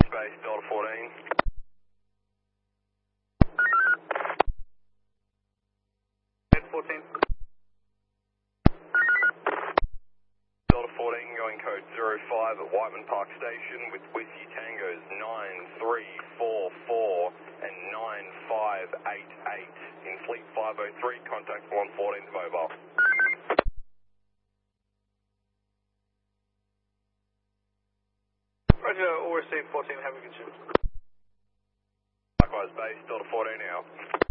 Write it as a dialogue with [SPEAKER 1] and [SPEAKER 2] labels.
[SPEAKER 1] Base, Delta 14.
[SPEAKER 2] Ed 14.
[SPEAKER 1] Delta 14 going code 05 at Whiteman Park Station with Whiskey Tangos 9344 and 9588 in Fleet 503. Contact 114's mobile.
[SPEAKER 2] Roger, all received 14, have a good shift.
[SPEAKER 1] Likewise, Base, Delta 14 out.